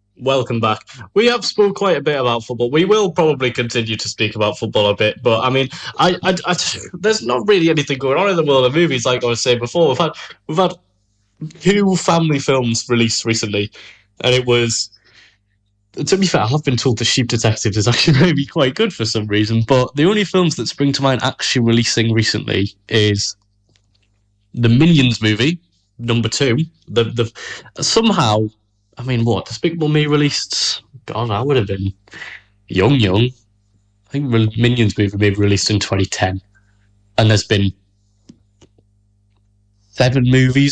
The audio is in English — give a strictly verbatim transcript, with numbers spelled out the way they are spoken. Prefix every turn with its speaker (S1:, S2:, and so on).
S1: Welcome back. We have spoke quite a bit about football. We will probably continue to speak about football a bit, but I mean, I, I, I there's not really anything going on in the world of movies. Like I was saying before, we've had we've had two family films released recently, and it was. To be fair, I have been told The Sheep Detective is actually maybe quite good for some reason, but the only films that spring to mind actually releasing recently is the Minions movie, number two. The the somehow, I mean, what Despicable Me released? God, I would have been young, young. I think Minions movie maybe released in twenty ten, and there's been seven movies